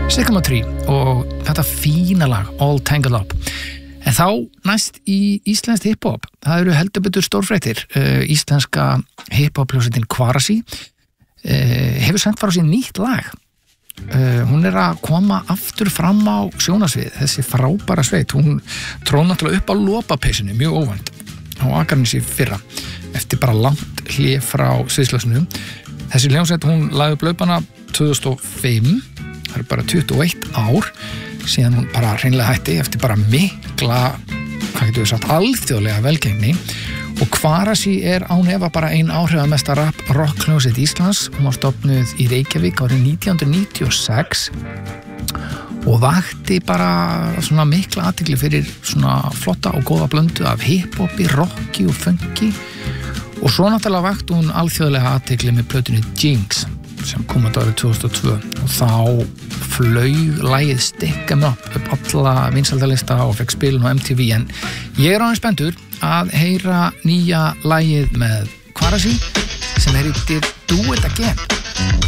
Sycamore Tree og þetta fína lag All Tangled Up. En þá næst í íslenskt hiphop, það eru heldur betur stórfréttir. Íslenska hiphop-hljómsveitin Kvarasi hefur sent frá sér nýtt lag. Hún að koma aftur fram á sjónasvið, þessi frábæra sveit. Hún tróð náttúrulega upp á lopapeysunni, mjög óvænt, á Akranesi fyrra, eftir bara langt hlé frá sviðsljósinu. Þessi hljómsveit, hún lagði upp laupana 2005, það bara 21 ár, síðan hún bara hreinlega hætti eftir bara mikla, hvað getur við sagt, alþjóðlega velgengni. Og Kvarasi án efa bara ein áhrifamesta rock hljómsveit Íslands. Hún var stofnuð í Reykjavík árið 1996 og vakti bara svona mikla athygli fyrir svona flotta og góða blöndu af hiphopi, rocki og funky. Og svo náttúrulega vakti hún alþjóðlega athygli með plötunni Jinx sem kom árið 2002 og þá flaug lagið Stick 'em Up alla vinsældalista og fekk spilun á MTV. En ég aðeins spenntur að heyra nýja lagið með Kvarasi sem heitir Do It Again.